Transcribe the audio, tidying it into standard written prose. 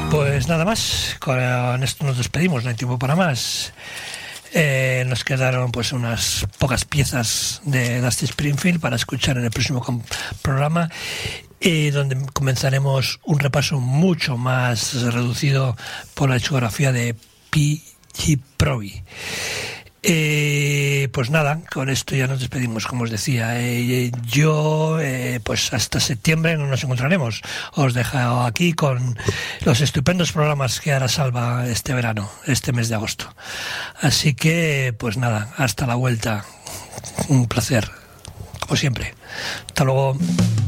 Pues nada más, con esto nos despedimos, no hay tiempo para más. Nos quedaron pues unas pocas piezas de Dusty Springfield para escuchar en el próximo programa, donde comenzaremos un repaso mucho más reducido por la discografía de P.J. Proby. Pues nada, con esto ya nos despedimos, como os decía. Pues hasta septiembre no nos encontraremos. Os dejo aquí con los estupendos programas que hará Salva este verano, este mes de agosto. Así que, pues nada, hasta la vuelta. Un placer, como siempre. Hasta luego.